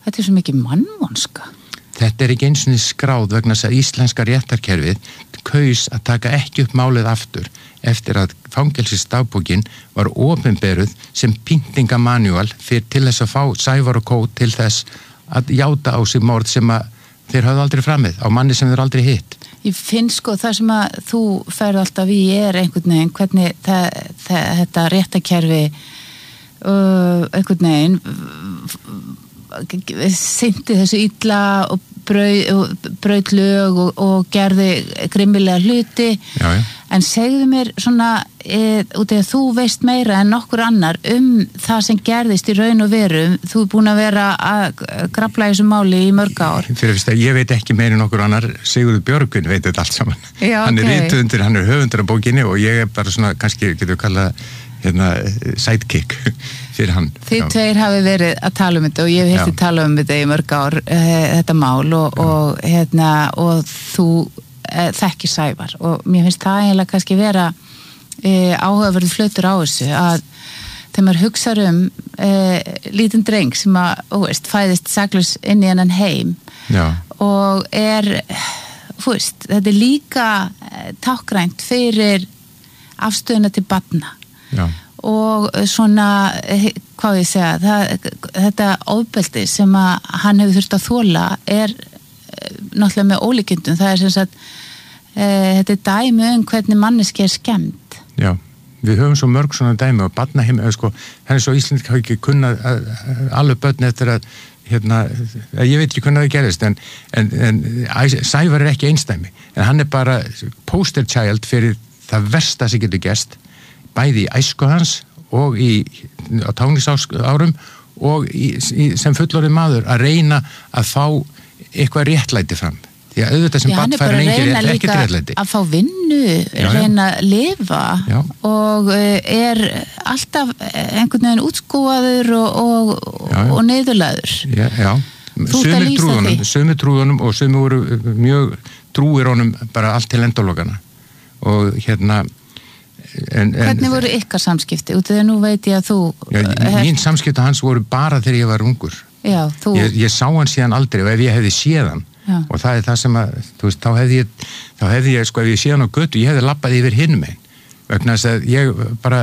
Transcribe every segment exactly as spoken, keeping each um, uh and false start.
Þetta er svo mikið mannvonska. Þetta er ekki eins og skráð vegna þess að íslenska réttarkerfið kaus að taka ekki upp málið aftur eftir að fangelsisdagbókin var opinberuð sem pyntingamanjúal fyrir til þess að fá Sævar og Kó til þess að játa á sig morð sem að þeir höfðu aldrei framið á manni sem þeir aldrei hitt. Ég finn sko það sem að þú ferð alltaf í er einhvern veginn hvernig það, það, þetta réttarkerfi uh, einhvern veginn synti þessu illa og braut lög og, og gerði grimmilega hluti. Já, já. En segðu mér svona e, út af að þú veist meira en nokkur annar um það sem gerðist í raun og veru. Þú er búin að vera að grafla í þessu máli í mörg ár. Fyrir fyrst að ég veit ekki meira en nokkur annar. Sigurður Björgvin veit þetta allt saman. Já, hann er okay. rithöfundur, hann er höfundur af bókinni og ég er bara svona, kannski getur við kallað hérna, sidekick fyrir hann. Þið tveir hafi verið að tala um þetta og ég hef hefði tala um þetta í mörg ár, e, þetta mál og, og, hérna, og þú e, þekkir Sævar og mér finnst það eiginlega kannski vera e, áhugaverður flötur á þessu að þegar maður hugsar um e, lítinn dreng sem að, ó veist, fæðist saklaus inn í hennan heim Já. Og er, þú veist, þetta er líka tákgrænt fyrir afstöðuna til barna. Já. Og svona, hvað ég segja, það, þetta ofbeldi sem að hann hefur þurft að þola er náttúrulega með ólíkindum. Það er sem sagt, e, þetta er dæmi um hvernig manneski er skemmt. Já, við höfum svo mörg svona dæmi og barnaheim, sko, henni svo Íslandika hafa ekki kunnað alveg börn eftir að, hérna, ég veit ekki hvernig það gerist, en, en, en Sævar er ekki einstæmi, en hann er bara poster child fyrir það versta sem getur gerst, bæði í æsku hans og í, á táningsárum og í, í, sem fullorðinn maður að reyna að fá eitthvað réttlæti fram. Því að auðvitað sem barn fær engin er ekkert réttlæti. Að fá vinnu, já, reyna að lifa já. Og er alltaf einhvern veginn útskúaður og, og, já, já. Og neyðurlaður. Já, já. Sumir trúðunum, sumir trúðunum og sumir voru mjög trúir honum bara allt til endalokana. Og hérna En, en, Hvernig voru ykkar samskipti? Út af því að nú veit ég að þú... Já, mín samskipti hans voru bara þegar ég var ungur. Já, þú... Ég, ég sá hann síðan aldrei og ef ég hefði séð hann, já. Og það er það sem að, þú veist, þá hefði ég, þá hefði ég, sko, ef ég séð hann á götu, ég hefði labbað yfir hinum einn. Vegna þess að ég bara,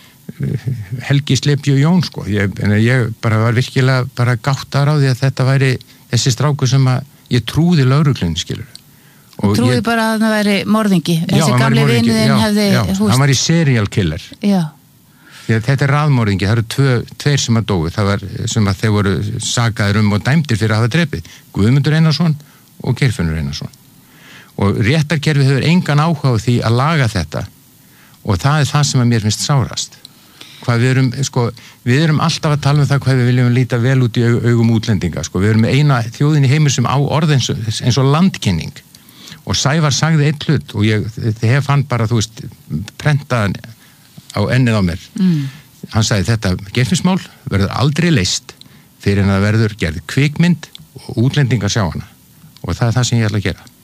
Helgi Sleipju Jón, sko, ég, en ég bara var virkilega bara gáttar á því að þetta væri þessi strákur sem að ég trúði lögreglunni, skilur. Og trúið ég, bara að það væri morðingi já, þessi gamli vinuðinn hefði já, húst. Hann var í serial killer já. Þetta er raðmorðingi, það eru tvö, tveir sem að dói það var sem að þeir voru sakaðir um og dæmdir fyrir að hafa drepið Guðmundur Einarsson og Geirfinnur Einarsson og réttarkerfið hefur engan áhuga á því að laga þetta og það er það sem að mér finnst sárast hvað við erum, sko, við erum alltaf að tala um það hvað við viljum líta vel út í augum útlendinga, sko, við erum með eina þjóðin í heimur sem á orð eins og, eins og landkynning og Sævar sagði einn hlut og ég hef hann bara, þú veist, prentaðan á ennið á mér. Mm. Hann sagði þetta Geirfinnsmál verður aldrei leyst fyrir en það verður gerð kvikmynd og útlendingar sjá hana. Og það er það sem ég ætla að gera.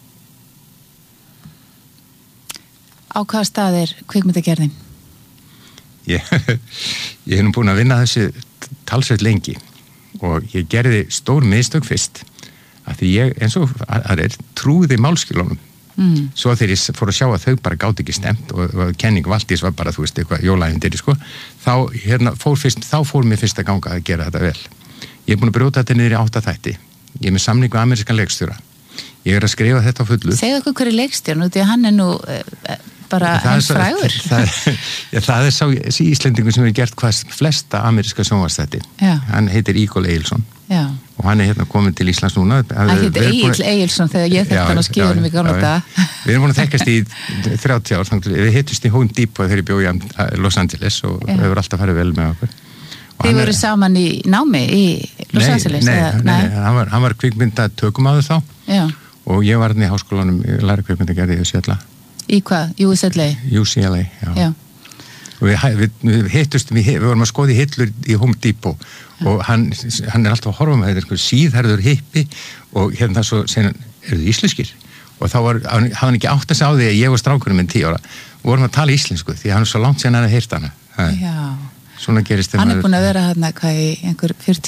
Á hvaða stað er kvikmyndagerðin? Ég, ég hef nú búin að vinna þessi talsveit lengi og ég gerði stór mistök fyrst að því ég, eins og það er, trúði málskilunum. Mm. Svo þegar ég fór að sjá að þau bara gátt ekki stemt og, og kenning Valdís var bara, þú veist, eitthvað jólæfindir, sko, þá, hérna, fór fyrst, þá fór mér fyrst að ganga að gera þetta vel. Ég er búin að brjóta þetta niður í átta þætti. Ég er með samning við amerískan leikstjóra. Ég er að skrifa þetta á fullu. Segðu okkur hverju leikstjórn, út í að hann er nú uh, bara hans frægur. Það, já, það er sá Íslendingur sem hefur gert hvað flesta ameríska sjónvarpsþætti. Hann heitir Eagle Egilson. Já. Og hann er hérna komin til Íslands núna. Hann heitir Egil Egilson þegar ég þekkt hann á skíðunum í gamla daga. Við erum búin að þekkast í þrjátíu ár, við hittust í Home Depot þegar ég bjó í Los Angeles og það hefur alltaf farið vel með okkur. Þið voru saman í námi í Los Angeles? Nei, nei, nei, nei. Hann var, hann var kvikmynda tökumaður þá. Já. Og ég var hann í háskólanum, læra kvikmyndagerði í U C L A. Í hvað? U C L A? U C L A, já. Já. Og við, við, við hittust, við, við vorum að skoða í hillur í Home Depot og hann, hann er alltaf að horfa með þetta, síðherður hippi og hérna svo segir hann, eru þið íslenskir? Og þá var, hafði hann ekki átt að segja á því að ég var strákurinn minn tíu ára og vorum að tala íslensku því hann er svo langt síðan hann að heyrta hana. Já. Svona gerist þegar hann er búin að vera hérna hvað í einhver fjörutíu